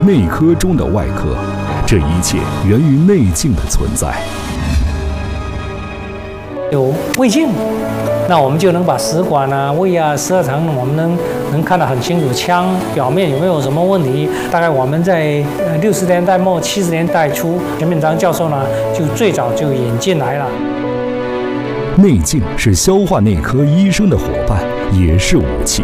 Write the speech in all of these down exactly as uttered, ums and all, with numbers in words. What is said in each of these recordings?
内科中的外科，这一切源于内镜的存在。 有胃镜，那我们就能把食管啊、胃啊、十二肠，我们能能看得很清楚，腔表面有没有什么问题。大概我们在呃六十年代末、七十年代初，陈炳章教授呢就最早就引进来了。 内镜是消化内科医生的伙伴，也是武器。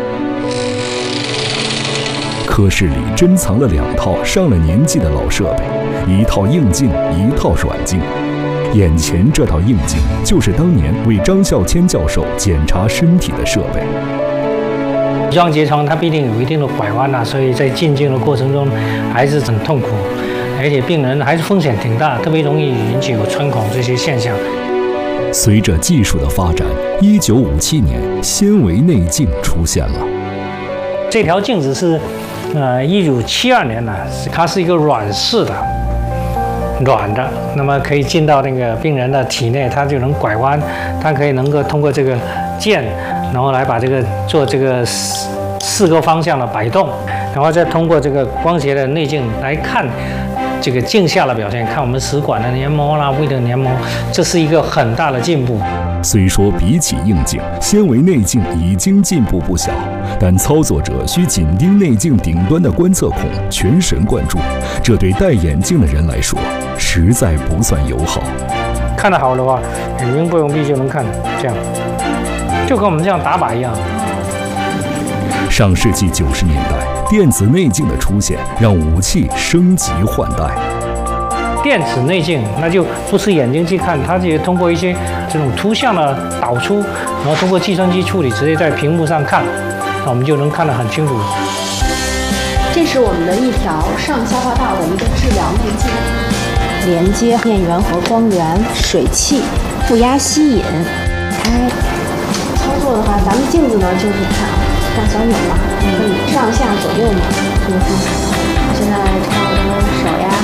科室里珍藏了两套上了年纪的老设备，一套硬镜，一套软镜。眼前这套硬镜就是当年为张孝谦教授检查身体的设备。 乙状结肠它必定有一定的拐弯啊，所以在进镜的过程中还是很痛苦，而且病人还是风险挺大，特别容易引起有穿孔这些现象。 随着技术的发展，一九五七年纤维内镜出现了。 这条镜子是，呃，一九七二年呢，它是一个软式的，软的，那么可以进到那个病人的体内，它就能拐弯，它可以能够通过这个键，然后来把这个做这个四四个方向的摆动，然后再通过这个光学的内镜来看这个镜下的表现，看我们食管的黏膜啦、胃的黏膜，这是一个很大的进步。 虽说比起硬镜，纤维内镜已经进步不小，但操作者需紧盯内镜顶端的观测孔，全神贯注，这对戴眼镜的人来说实在不算友好。 看得好的话，眼睛不用闭就能看，这样就跟我们这样打靶一样。 上世纪九十年代，电子内镜的出现让武器升级换代。 电子内镜那就不是眼睛去看，它就通过一些这种图像的导出，然后通过计算机处理，直接在屏幕上看，那我们就能看得很清楚。 这是我们的一条上消化道的一个治疗内镜，连接电源和光源、水器、负压吸引。开操作的话，咱们镜子呢就是看看小钮嘛，可以上下左右嘛，这个方向。现在差不多手呀。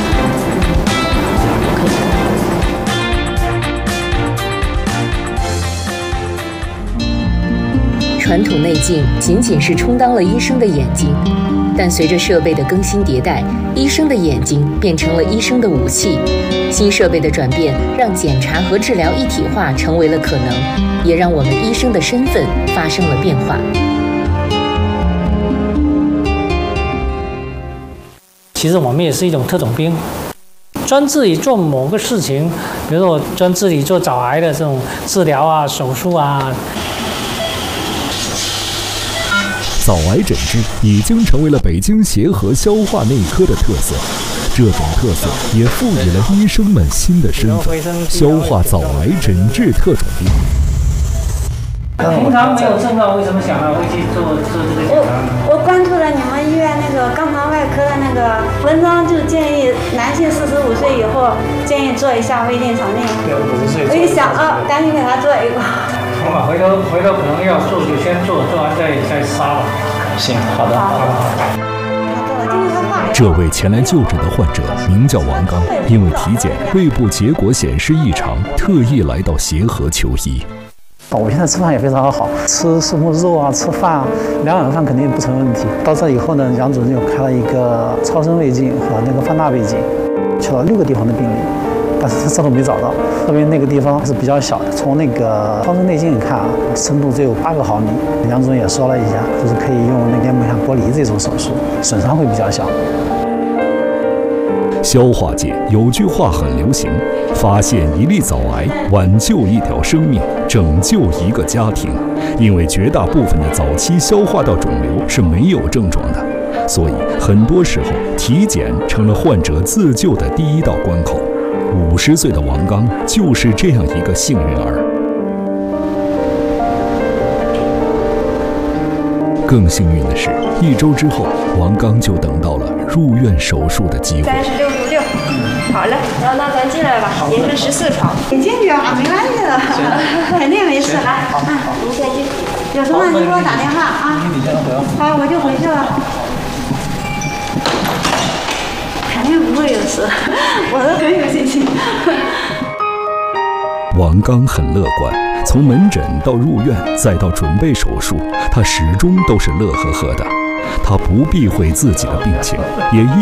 传统内镜仅仅是充当了医生的眼睛，但随着设备的更新迭代，医生的眼睛变成了医生的武器。新设备的转变让检查和治疗一体化成为了可能，也让我们医生的身份发生了变化。 其实我们也是一种特种兵，专治理做某个事情，比如说我专治理做早癌的这种治疗啊、手术啊。 早癌诊治已经成为了北京协和消化内科的特色，这种特色也赋予了医生们新的身份——消化早癌诊治特种兵。 平常没有症状，为什么想到会去做做这个检查呢？ 我我关注了你们医院那个肛肠外科的那个文章，就建议男性四十五岁以后建议做一下胃镜肠镜。 对，五十岁。 我一想啊，赶紧给他做一个。 好吧，回头回头可能要做就先做，做完再再杀吧。 行，好的，好的。 这位前来就诊的患者名叫王刚，因为体检胃部结果显示异常，特意来到协和求医。 我现在吃饭也非常好，吃什么肉啊，吃饭啊，两碗饭肯定不成问题。到这以后呢，杨主任就开了一个超声胃镜和那个放大胃镜，去了六个地方的病例。但是这都没找到，特别那个地方是比较小的，从那个超声内镜看啊，深度只有八个毫米。杨主任也说了一下，就是可以用那个面部下剥离这种手术，损伤会比较小。 消化界有句话很流行：发现一例早癌，挽救一条生命，拯救一个家庭。因为绝大部分的早期消化道肿瘤是没有症状的，所以很多时候体检成了患者自救的第一道关口。五十岁的王刚就是这样一个幸运儿。更幸运的是，一周之后，王刚就等到了入院手术的机会。 三十六度六，好了，然后那咱进来吧，也是十四床。你进去啊，没关系的，肯定没事。来，啊，您先进，有什么你给我打电话啊。好，我就回去了。肯定不会有事，我都很有信心。 王刚很乐观，从门诊到入院，再到准备手术，他始终都是乐呵呵的。他不避讳自己的病情，也一